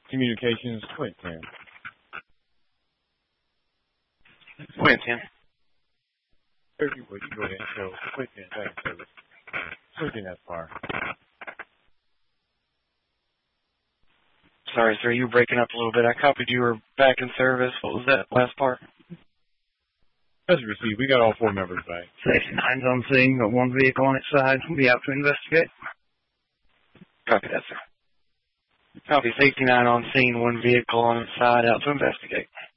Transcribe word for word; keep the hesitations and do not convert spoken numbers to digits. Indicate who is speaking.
Speaker 1: Communications, Quentin.
Speaker 2: Quentin.
Speaker 1: thirty, would you go ahead and show Quentin back service? Quentin, that's far.
Speaker 2: Sorry, sir, you were breaking up a little bit. I copied you were back in service. What was that last part?
Speaker 1: As received, we got all four members back.
Speaker 2: sixty-nine's on scene, got one vehicle on its side. We'll be out to investigate. Copy that, sir. Copy sixty-nine on scene, one vehicle on its side, out to investigate.